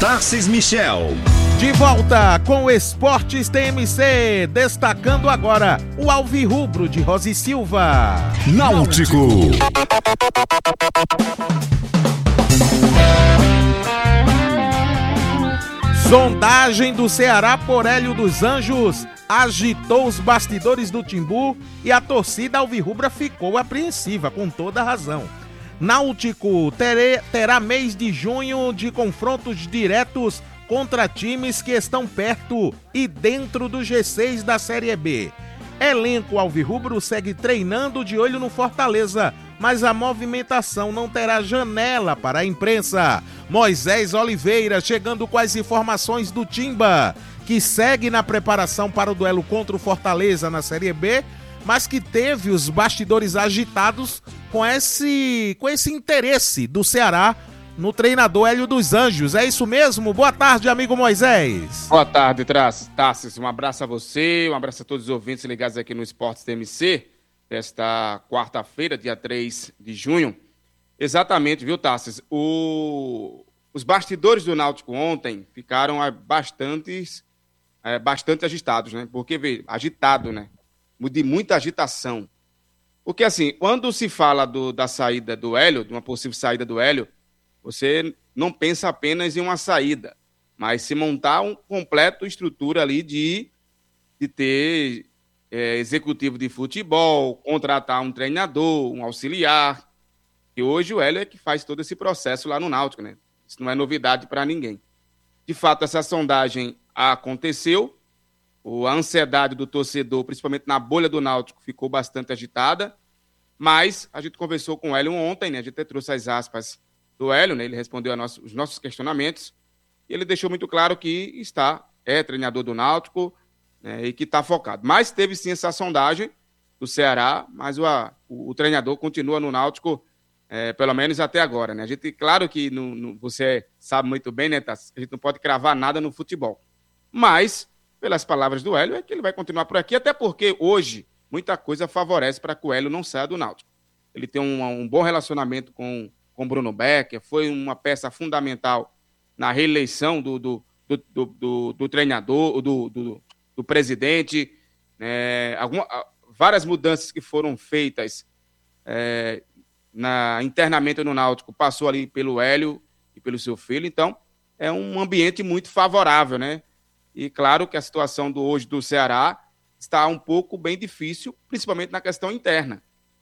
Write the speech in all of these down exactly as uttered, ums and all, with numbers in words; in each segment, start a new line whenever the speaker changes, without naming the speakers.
Tarcis Michel.
De volta com o Esportes T M C, destacando agora o alvirrubro de Rosi Silva.
Náutico.
Sondagem do Ceará por Hélio dos Anjos agitou os bastidores do Timbu e a torcida alvirrubra ficou apreensiva, com toda a razão. Náutico terê, terá mês de junho de confrontos diretos contra times que estão perto e dentro do G seis da Série B. Elenco alvirrubro segue treinando de olho no Fortaleza, mas a movimentação não terá janela para a imprensa. Moisés Oliveira chegando com as informações do Timba, que segue na preparação para o duelo contra o Fortaleza na Série B, mas que teve os bastidores agitados com esse, com esse interesse do Ceará no treinador Hélio dos Anjos. É isso mesmo? Boa tarde, amigo Moisés.
Boa tarde, Tarcis. Um abraço a você, um abraço a todos os ouvintes ligados aqui no Esportes T M C, desta quarta-feira, dia três de junho. Exatamente, viu, Tarcis? O... Os bastidores do Náutico ontem ficaram bastante, é, bastante agitados, né? Porque, veio agitado, né? De muita agitação. Porque, assim, quando se fala do, da saída do Hélio, de uma possível saída do Hélio, você não pensa apenas em uma saída, mas se montar um completo estrutura ali de, de ter é, executivo de futebol, contratar um treinador, um auxiliar, e hoje o Hélio é que faz todo esse processo lá no Náutico, né? Isso não é novidade para ninguém. De fato, essa sondagem aconteceu, a ansiedade do torcedor, principalmente na bolha do Náutico, ficou bastante agitada, mas a gente conversou com o Hélio ontem, né? A gente até trouxe as aspas do Hélio, né? Ele respondeu a nosso, os nossos questionamentos e ele deixou muito claro que está, é treinador do Náutico, né? E que está focado. Mas teve sim essa sondagem do Ceará, mas o, a, o, o treinador continua no Náutico, é, pelo menos até agora, né? A gente, claro que no, no, você sabe muito bem, né, Tassi? A gente não pode cravar nada no futebol, mas pelas palavras do Hélio, é que ele vai continuar por aqui, até porque hoje muita coisa favorece para que o Hélio não saia do Náutico. Ele tem um, um bom relacionamento com o Bruno Becker, foi uma peça fundamental na reeleição do, do, do, do, do, do treinador, do, do, do presidente, é, alguma, várias mudanças que foram feitas é, na, internamente no Náutico, passou ali pelo Hélio e pelo seu filho, então é um ambiente muito favorável, né? E claro que a situação do hoje do Ceará está um pouco bem difícil, principalmente na questão interna.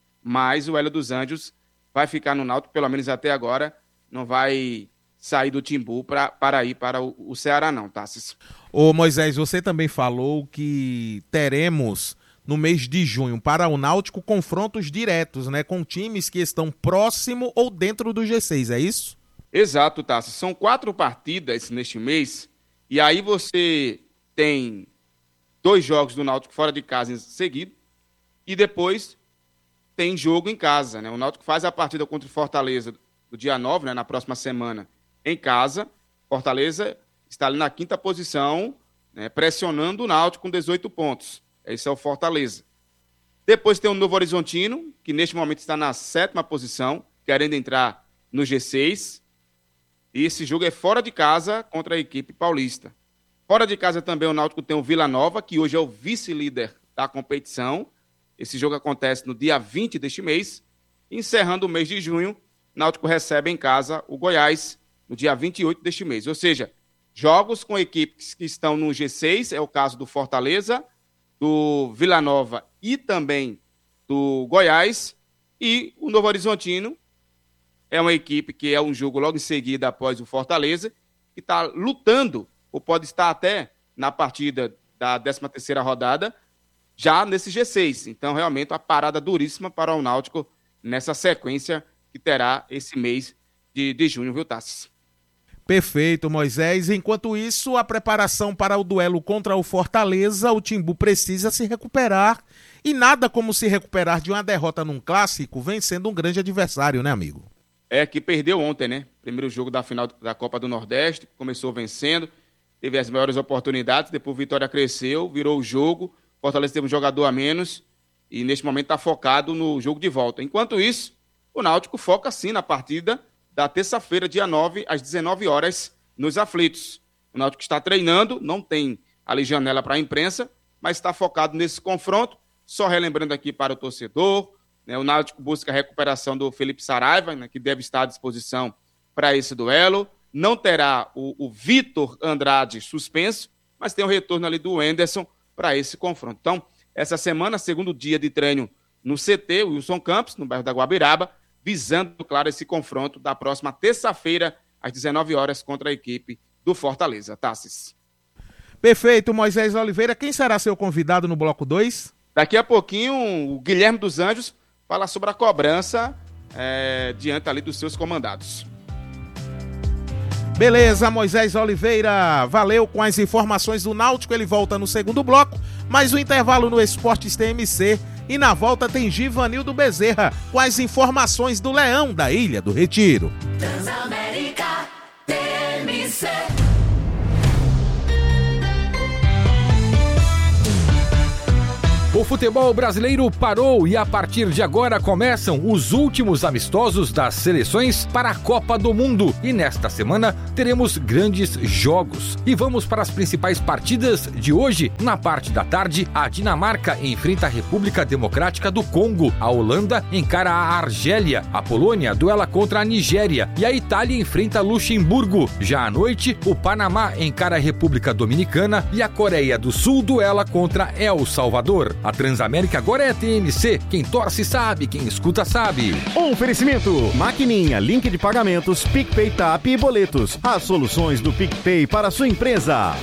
Mas o Hélio dos Anjos vai ficar no Náutico, pelo menos até agora, não vai sair do Timbu pra, para ir para o, o Ceará não, Tassis.
Ô Moisés, você também falou que teremos no mês de junho para o Náutico confrontos diretos, né, com times que estão próximo ou dentro do G seis, é isso?
Exato, Tassis. São quatro partidas neste mês. E aí você tem dois jogos do Náutico fora de casa em seguida e depois tem jogo em casa, né? O Náutico faz a partida contra o Fortaleza do dia nove, né, na próxima semana, em casa. Fortaleza está ali na quinta posição, né, pressionando o Náutico com dezoito pontos. Esse é o Fortaleza. Depois tem o Novo Horizontino, que neste momento está na sétima posição, querendo entrar no G seis. E esse jogo é fora de casa contra a equipe paulista. Fora de casa também o Náutico tem o Vila Nova, que hoje é o vice-líder da competição. Esse jogo acontece no dia vinte deste mês. Encerrando o mês de junho, o Náutico recebe em casa o Goiás no dia vinte e oito deste mês. Ou seja, jogos com equipes que estão no G seis, é o caso do Fortaleza, do Vila Nova e também do Goiás. E o Novo Horizontino é uma equipe que é um jogo logo em seguida após o Fortaleza, que está lutando, ou pode estar até na partida da décima terceira rodada, já nesse G seis. Então, realmente, uma parada duríssima para o Náutico nessa sequência que terá esse mês de, de junho, viu, Tassi?
Perfeito, Moisés. Enquanto isso, a preparação para o duelo contra o Fortaleza, o Timbu precisa se recuperar. E nada como se recuperar de uma derrota num clássico, vencendo um grande adversário, né, amigo?
É, que perdeu ontem, né? Primeiro jogo da final da Copa do Nordeste, começou vencendo, teve as maiores oportunidades, depois o Vitória cresceu, virou o jogo, Fortaleza teve um jogador a menos e neste momento está focado no jogo de volta. Enquanto isso, o Náutico foca sim na partida da terça-feira, dia nove, às dezenove horas, nos aflitos. O Náutico está treinando, não tem ali janela para a imprensa, mas está focado nesse confronto. Só relembrando aqui para o torcedor, né, o Náutico busca a recuperação do Felipe Saraiva, né, que deve estar à disposição para esse duelo. Não terá o, o Vitor Andrade suspenso, mas tem o retorno ali do Anderson para esse confronto. Então, essa semana, segundo dia de treino no C T, Wilson Campos, no bairro da Guabiraba, visando, claro, esse confronto da próxima terça-feira, às dezenove horas, contra a equipe do Fortaleza. Tassis.
Perfeito, Moisés Oliveira. Quem será seu convidado no bloco dois?
Daqui a pouquinho, o Guilherme dos Anjos fala sobre a cobrança é, diante ali dos seus comandados.
Beleza, Moisés Oliveira, valeu com as informações do Náutico, ele volta no segundo bloco, mais um intervalo no Esportes T M C e na volta tem Givanildo Bezerra com as informações do Leão da Ilha do Retiro.
Transamérica T M C.
O futebol brasileiro parou e a partir de agora começam os últimos amistosos das seleções para a Copa do Mundo. E nesta semana teremos grandes jogos. E vamos para as principais partidas de hoje. Na parte da tarde, a Dinamarca enfrenta a República Democrática do Congo. A Holanda encara a Argélia. A Polônia duela contra a Nigéria. E a Itália enfrenta Luxemburgo. Já à noite, o Panamá encara a República Dominicana e a Coreia do Sul duela contra El Salvador. A Transamérica agora é T M C. Quem torce sabe, quem escuta sabe.
Oferecimento: Maquininha, link de pagamentos, PicPay, Tap e boletos. As soluções do PicPay para a sua empresa.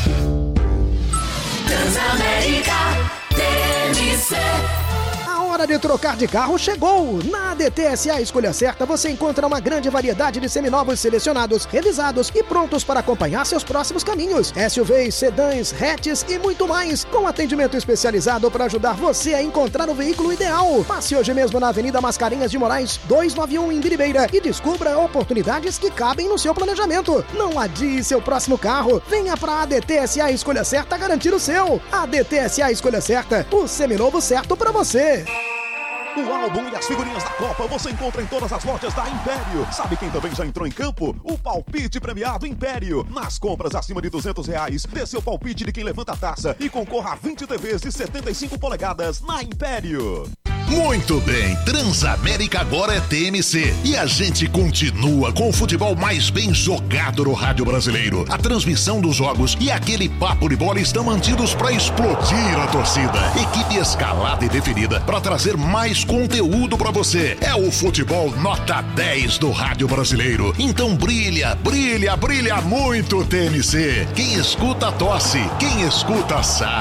Transamérica T M C.
A hora de trocar de carro chegou! Na A D T S A Escolha Certa você encontra uma grande variedade de seminovos selecionados, revisados e prontos para acompanhar seus próximos caminhos. S U Vs, sedãs, hatches e muito mais, com atendimento especializado para ajudar você a encontrar o veículo ideal. Passe hoje mesmo na Avenida Mascarenhas de Moraes, duzentos e noventa e um em Biribeira e descubra oportunidades que cabem no seu planejamento. Não adie seu próximo carro. Venha para a A D T S A Escolha Certa garantir o seu. A D T S A Escolha Certa, o seminovo certo para você.
O álbum e as figurinhas da Copa você encontra em todas as lojas da Império. Sabe quem também já entrou em campo? O palpite premiado Império. Nas compras acima de duzentos reais, dê seu palpite de quem levanta a taça e concorra a vinte T Vs de setenta e cinco polegadas na Império.
Muito bem, Transamérica agora é T M C e a gente continua com o futebol mais bem jogado no rádio brasileiro. A transmissão dos jogos e aquele papo de bola estão mantidos para explodir a torcida. Equipe escalada e definida para trazer mais conteúdo para você. É o futebol nota dez do rádio brasileiro. Então brilha, brilha, brilha muito T M C. Quem escuta tosse, quem escuta sabe.